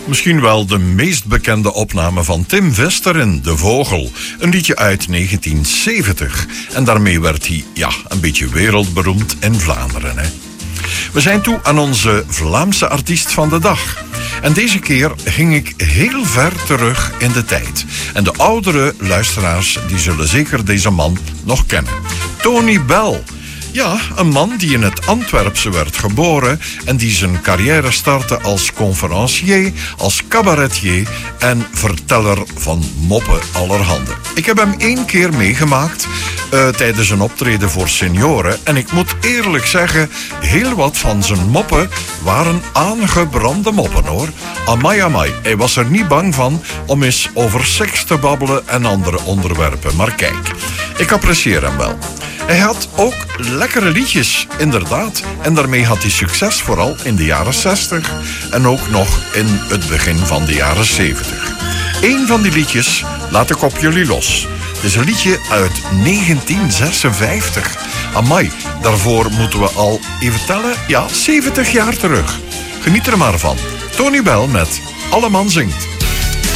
Misschien wel de meest bekende opname van Tim Vester in De Vogel. Een liedje uit 1970. En daarmee werd hij, een beetje wereldberoemd in Vlaanderen. Hè? We zijn toe aan onze Vlaamse artiest van de dag. En deze keer ging ik heel ver terug in de tijd. En de oudere luisteraars die zullen zeker deze man nog kennen. Tony Bell. Ja, een man die in het Antwerpse werd geboren en die zijn carrière startte als conferencier, als cabaretier en verteller van moppen allerhande. Ik heb hem 1 keer meegemaakt tijdens een optreden voor senioren en ik moet eerlijk zeggen, heel wat van zijn moppen waren aangebrande moppen hoor. Amai, amai, hij was er niet bang van om eens over seks te babbelen en andere onderwerpen. Maar kijk, ik apprecieer hem wel. Hij had ook lekkere liedjes, inderdaad. En daarmee had hij succes, vooral in de jaren 60 en ook nog in het begin van de jaren 70. Eén van die liedjes laat ik op jullie los. Het is een liedje uit 1956. Amai, daarvoor moeten we al, even tellen, 70 jaar terug. Geniet er maar van. Tony Bell met Alle Man Zingt.